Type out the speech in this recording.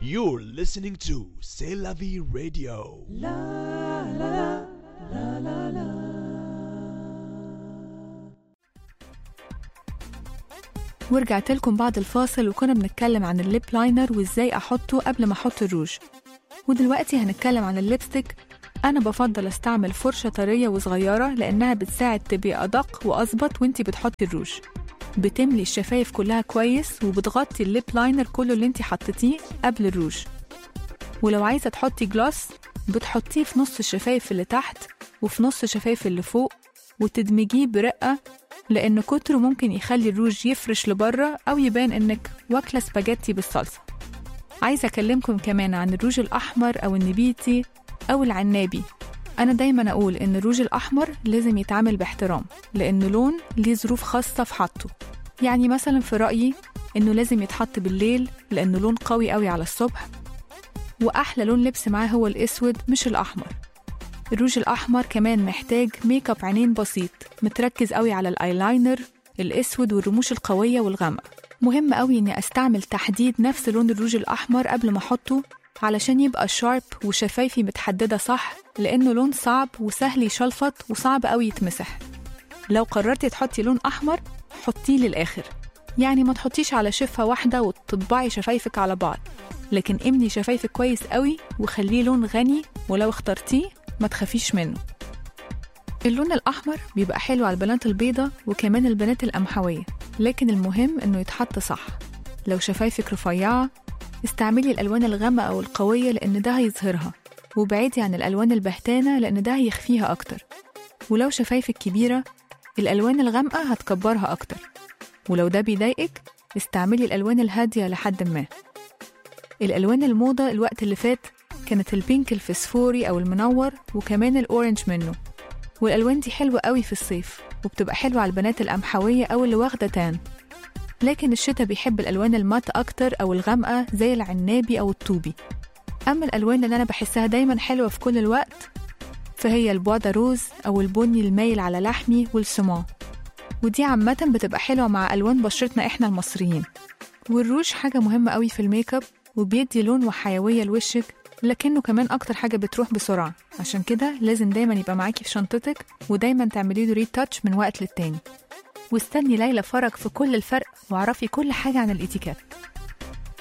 You're listening to C'est la vie radio. ورجعت لكم بعد الفاصل وكنا بنتكلم عن الليب لاينر وازاي احطه قبل ما احط الروج. ودلوقتي هنتكلم عن الليبستيك. انا بفضل استعمل فرشة طرية وصغيرة لانها بتساعد تبقى ادق واظبط وانتي بتحطي الروج. بتملي الشفايف كلها كويس وبتغطي الليب لاينر كله اللي انتي حطيتيه قبل الروج. ولو عايزة تحطي جلاس بتحطيه في نص الشفايف اللي تحت وفي نص الشفايف اللي فوق وتدمجيه برقة، لأن كتره ممكن يخلي الروج يفرش لبره أو يبان إنك واكلة سباجيتي بالصلصة. عايزة أكلمكم كمان عن الروج الأحمر أو النبيتي أو العنابي. أنا دايما أقول إن الروج الأحمر لازم يتعامل باحترام لأنه لون ليه ظروف خاصة في حطه. يعني مثلا في رأيي إنه لازم يتحط بالليل لأنه لون قوي قوي على الصبح، وأحلى لون لبس معاه هو الأسود مش الأحمر. الروج الأحمر كمان محتاج ميك اب عينين بسيط متركز قوي على الأيلاينر الأسود والرموش القوية والغامقة. مهم قوي إني أستعمل تحديد نفس لون الروج الأحمر قبل ما أحطه علشان يبقى شارب وشفايفي متحددة صح، لأنه لون صعب وسهل يشلفط وصعب قوي يتمسح. لو قررتي تحطي لون أحمر حطيه للآخر، يعني ما تحطيش على شفة واحدة وتطبعي شفايفك على بعض، لكن املي شفايفك كويس قوي وخليه لون غني، ولو اخترتيه ما تخافيش منه. اللون الأحمر بيبقى حلو على البنات البيضة وكمان البنات القمحوية، لكن المهم إنه يتحط صح. لو شفايفك رفيعة استعملي الألوان الغامقة أو القوية لأن ده هيظهرها، وبعيدي عن الألوان البهتانة لأن ده هيخفيها أكتر. ولو شفايفك كبيرة الألوان الغامقة هتكبرها أكتر، ولو ده بيضايقك استعملي الألوان الهادية لحد ما. الألوان الموضة الوقت اللي فات كانت البينك الفسفوري أو المنور وكمان الأورنج منه، والألوان دي حلوة قوي في الصيف وبتبقى حلوة على البنات القمحوية أو اللي واخدة تان. لكن الشتاء بيحب الألوان المات أكتر أو الغامقة زي العنابي أو الطوبي. أما الألوان اللي أنا بحسها دايما حلوة في كل الوقت فهي البودا روز أو البني المايل على لحمي والسمان، ودي عامة بتبقى حلوة مع ألوان بشرتنا إحنا المصريين. والروج حاجة مهمة قوي في الميك اب وبيدي لون وحيوية لوشك، لكنه كمان أكتر حاجة بتروح بسرعة، عشان كده لازم دايما يبقى معاكي في شنطتك ودايما تعملي له ريتاتش من وقت للتاني. واستني ليلى فرج في كل الفرق واعرفي كل حاجة عن الاتيكيت.